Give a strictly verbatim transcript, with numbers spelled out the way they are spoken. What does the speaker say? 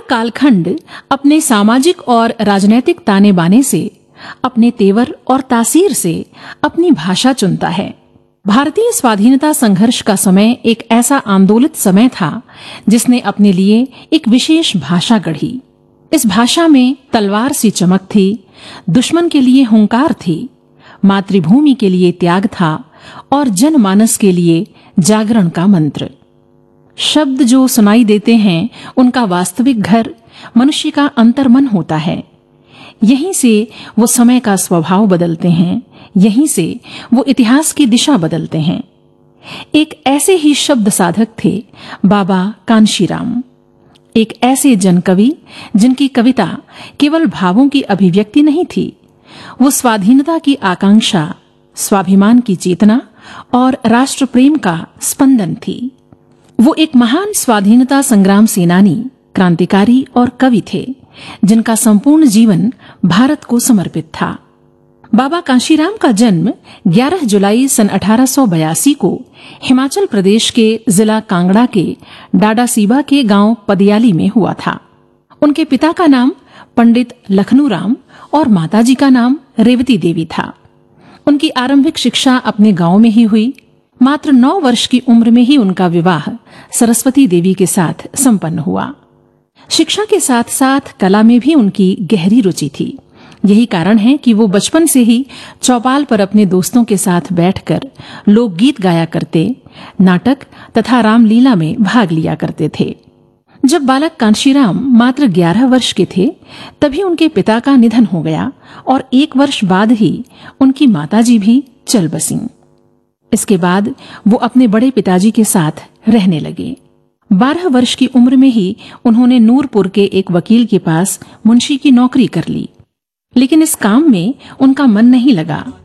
कालखंड अपने सामाजिक और राजनैतिक ताने बाने से, अपने तेवर और तासीर से अपनी भाषा चुनता है। भारतीय स्वाधीनता संघर्ष का समय एक ऐसा आंदोलित समय था जिसने अपने लिए एक विशेष भाषा गढ़ी। इस भाषा में तलवार सी चमक थी, दुश्मन के लिए हुंकार थी, मातृभूमि के लिए त्याग था और जनमानस के लिए जागरण का मंत्र। शब्द जो सुनाई देते हैं उनका वास्तविक घर मनुष्य का अंतर्मन होता है। यहीं से वो समय का स्वभाव बदलते हैं, यहीं से वो इतिहास की दिशा बदलते हैं। एक ऐसे ही शब्द साधक थे बाबा कांशीराम, एक ऐसे जनकवि जिनकी कविता केवल भावों की अभिव्यक्ति नहीं थी, वो स्वाधीनता की आकांक्षा, स्वाभिमान की चेतना और राष्ट्र प्रेम का स्पंदन थी। वो एक महान स्वाधीनता संग्राम सेनानी, क्रांतिकारी और कवि थे जिनका संपूर्ण जीवन भारत को समर्पित था। बाबा कांशीराम का जन्म ग्यारह जुलाई सन अठारह सौ बयासी को हिमाचल प्रदेश के जिला कांगड़ा के डाडासीबा के गांव पदियाली में हुआ था। उनके पिता का नाम पंडित लखनूराम और माताजी का नाम रेवती देवी था। उनकी आरंभिक शिक्षा अपने गांव में ही हुई। मात्र नौ वर्ष की उम्र में ही उनका विवाह सरस्वती देवी के साथ संपन्न हुआ। शिक्षा के साथ साथ कला में भी उनकी गहरी रुचि थी। यही कारण है कि वो बचपन से ही चौपाल पर अपने दोस्तों के साथ बैठकर लोकगीत गाया करते, नाटक तथा रामलीला में भाग लिया करते थे। जब बालक कांशीराम मात्र ग्यारह वर्ष के थे तभी उनके पिता का निधन हो गया और एक वर्ष बाद ही उनकी माताजी भी चल बसीं। इसके बाद वो अपने बड़े पिताजी के साथ रहने लगे। बारह वर्ष की उम्र में ही उन्होंने नूरपुर के एक वकील के पास मुंशी की नौकरी कर ली, लेकिन इस काम में उनका मन नहीं लगा।